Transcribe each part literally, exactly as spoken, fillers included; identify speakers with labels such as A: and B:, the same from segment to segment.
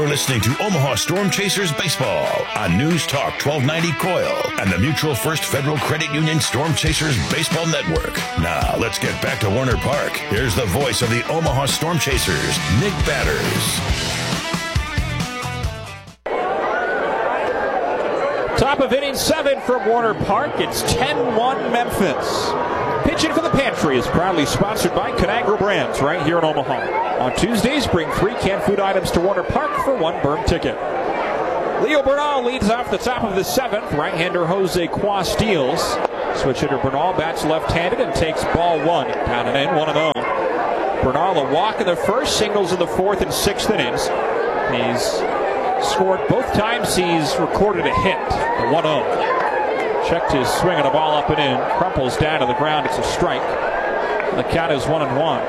A: listening to Omaha Storm Chasers Baseball on News Talk twelve ninety Coil and the Mutual First Federal Credit Union Storm Chasers Baseball Network. Now, let's get back to Warner Park. Here's the voice of the Omaha Storm Chasers, Nick Batters.
B: Top of inning seven from Warner Park. It's ten one Memphis. Pitching for the Pantry is proudly sponsored by Conagra Brands right here in Omaha. On Tuesdays, bring three canned food items to Warner Park for one Burn ticket. Leo Bernal leads off the top of the seventh. Right-hander Jose Qua steals. Switch hitter Bernal bats left-handed and takes ball one. Down and in, one and oh. Bernal a walk in the first, singles in the fourth and sixth innings. He's scored both times he's recorded a hit. The one oh. Checked his swing and a ball up and in. Crumples down to the ground. It's a strike. The count is one and one.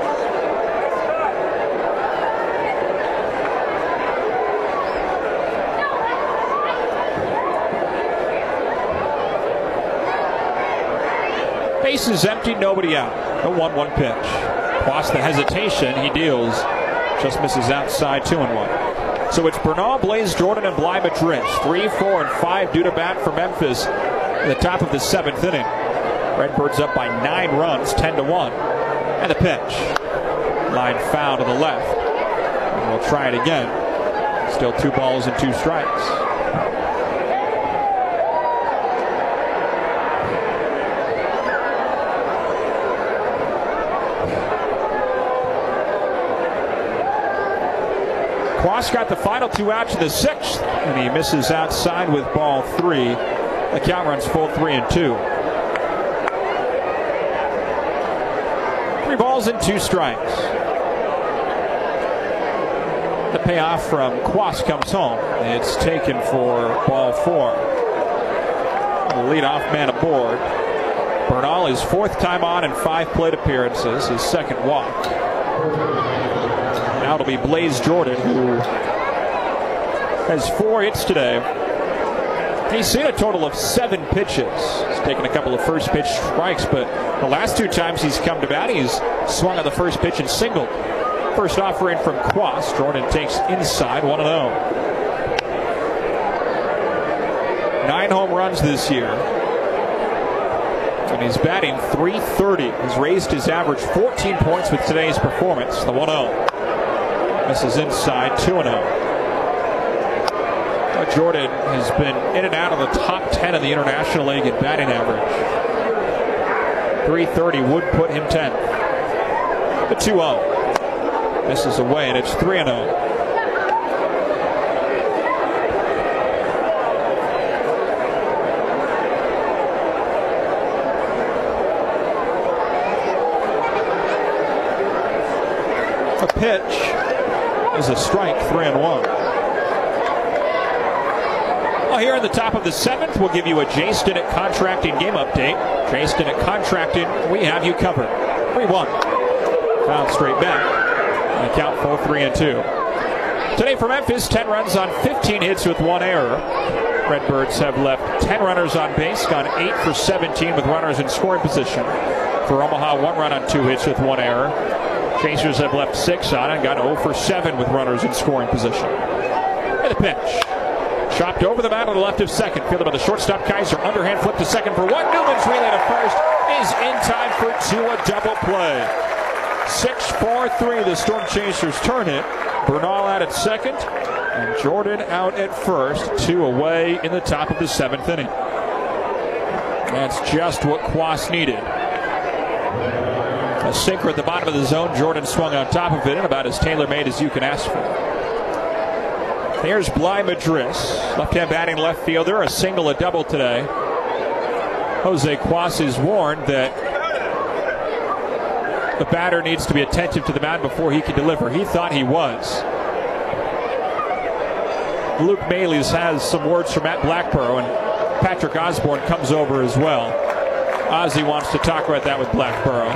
B: Base is empty, nobody out. The one one pitch. Plus the hesitation, he deals. Just misses outside, two and one. So it's Bernal, Blaze Jordan, and Bly Madrid. Three, four, and five due to bat for Memphis at the top of the seventh inning. Redbirds up by nine runs, ten to one. And the pitch. Line foul to the left. And we'll try it again. Still two balls and two strikes. Quas got the final two outs in the sixth, and he misses outside with ball three. The count runs full three and two. Three balls and two strikes. The payoff from Quas comes home. It's taken for ball four. The leadoff man aboard. Bernal is fourth time on in five plate appearances, his second walk. Now it'll be Blaze Jordan, who has four hits today. He's seen a total of seven pitches. He's taken a couple of first pitch strikes, but the last two times he's come to bat, he's swung on the first pitch and singled. First offering from Quas. Jordan takes inside, one and oh. Nine home runs this year. And he's batting three thirty. He's raised his average fourteen points with today's performance. The one oh. Misses inside, two and oh. Jordan has been in and out of the top ten of the International League in batting average. three thirty would put him tenth. The two oh. Misses away, and it's three and oh. A pitch is a strike, three and one. Well, here in the top of the seventh, we'll give you a Jay Stinnett Contracting game update. Jay Stinnett Contracting, we have you covered. three one. Foul straight back. And the count full three and two. Today for Memphis, ten runs on fifteen hits with one error. Redbirds have left ten runners on base, gone eight for seventeen with runners in scoring position. For Omaha, one run on two hits with one error. Chasers have left six on and got oh for seven with runners in scoring position. And the pitch. Chopped over the bat on the left of second. Fielded by the shortstop Kaiser. Underhand flip to second for one. Newman's relay to first is in time for two, a double play. six four three, the Storm Chasers turn it. Bernal out at second and Jordan out at first. Two away in the top of the seventh inning. That's just what Quas needed. A sinker at the bottom of the zone. Jordan swung on top of it, and about as tailor-made as you can ask for. There's Bly Madrid, left-hand batting left fielder. A single, a double today. Jose Quas is warned that the batter needs to be attentive to the mound before he can deliver. He thought he was. Luke Mailes has some words from Matt Blackborough, and Patrick Osborne comes over as well. Ozzie wants to talk about that with Blackborough.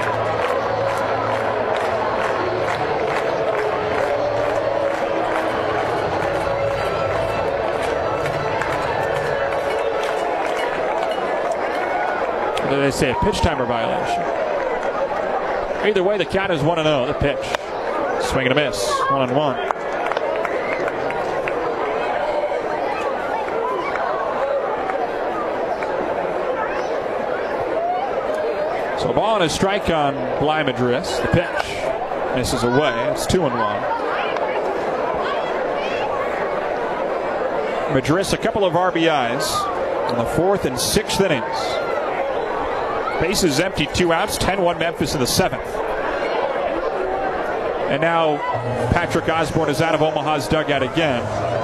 B: What did they say? A pitch timer violation. Either way, the count is one and oh. The pitch. Swing and a miss. One and one. So ball and a strike on Bly Madris. The pitch misses away. It's two and one. Madris a couple of R B Is in the fourth and sixth innings. Bases empty, two outs, ten one Memphis in the seventh. And now Patrick Osborne is out of Omaha's dugout again.